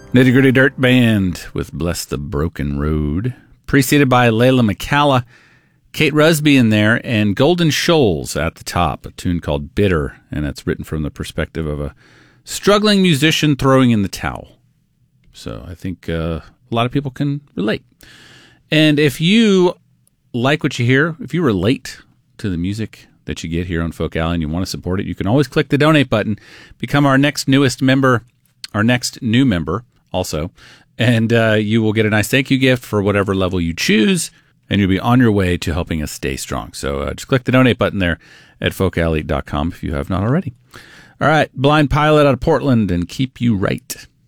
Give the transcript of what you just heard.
Nitty Gritty Dirt Band with Bless the Broken Road. Preceded by Layla McCalla, Kate Rusby in there, and Golden Shoals at the top, a tune called Bitter, and it's written from the perspective of a struggling musician throwing in the towel. So I think a lot of people can relate. And if you like what you hear, if you relate to the music that you get here on Folk Alley and you want to support it, you can always click the donate button, become our next new member also, and you will get a nice thank you gift for whatever level you choose, and you'll be on your way to helping us stay strong. So just click the donate button there at folkalley.com if you have not already. All right, Blind Pilot out of Portland and Keep You Right.